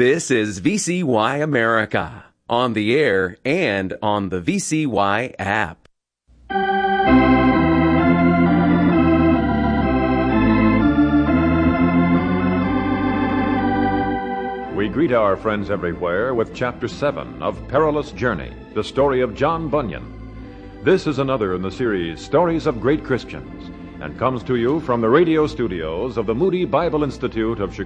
This is VCY America, on the air and on the VCY app. We greet our friends everywhere with Chapter 7 of Perilous Journey, the story of John Bunyan. This is another in the series Stories of Great Christians, and comes to you from the radio studios of the Moody Bible Institute of Chicago.